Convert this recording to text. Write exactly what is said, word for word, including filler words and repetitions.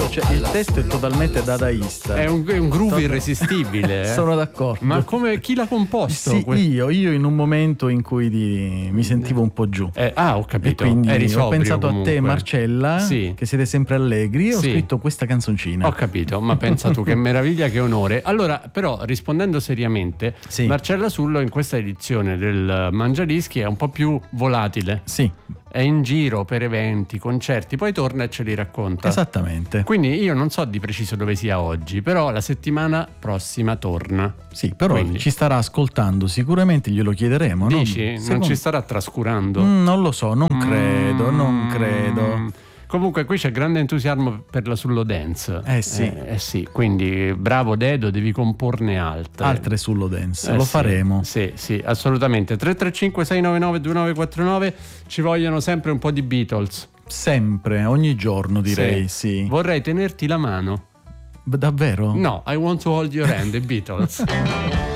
quello, cioè, il testo è totalmente dadaista. È un, è un groove irresistibile. Eh? Sono d'accordo. Ma come, chi l'ha composto? Sì, que- io, io in un momento in cui di, mi sentivo un po' giù. Eh, ah, ho capito. E quindi Eri ho sobrio, pensato comunque. a te, Marcella, sì. che siete sempre allegri, e ho sì. scritto questa canzoncina. Ho capito, ma pensa tu che meraviglia, che onore. Allora, però, rispondendo seriamente, sì. Marcella Sullo in questa edizione del Mangiadischi è un po' più volatile. Sì. È in giro per eventi, concerti, poi torna e ce li racconta. Esattamente. Quindi io non so di preciso dove sia oggi, però la settimana prossima torna. Sì, però Quindi. ci starà ascoltando, sicuramente glielo chiederemo. Dici? Non, Non secondo... ci starà trascurando? Mm, non lo so, non credo, Mm. non credo. Comunque qui c'è grande entusiasmo per la Sullo Dance. Eh sì. Eh, eh sì, quindi bravo Dedo, devi comporne altre. Altre sullo dance, Eh lo sì, faremo. Sì, sì, assolutamente. tre tre cinque sei nove nove due nove quattro nove, ci vogliono sempre un po' di Beatles. Sempre, ogni giorno direi, sì. sì. Vorrei tenerti la mano. Davvero? No, I want to hold your hand, the Beatles.